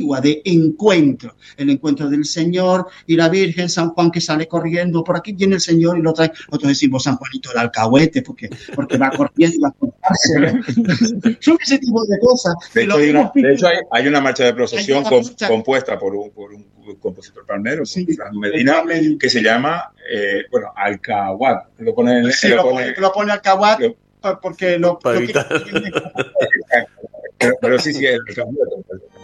antigua de encuentro, el encuentro del Señor y la Virgen, San Juan que sale corriendo, por aquí viene el Señor y lo trae, nosotros decimos San Juanito el alcahuete, porque va corriendo y va a cortarse, ¿no? Son ese tipo de cosas. De hecho, hay una marcha de procesión compuesta por un compositor palmero, sí, Medina, que se llama, Alcahuat. Lo pone Alcahuat porque para evitar. Pero sí, el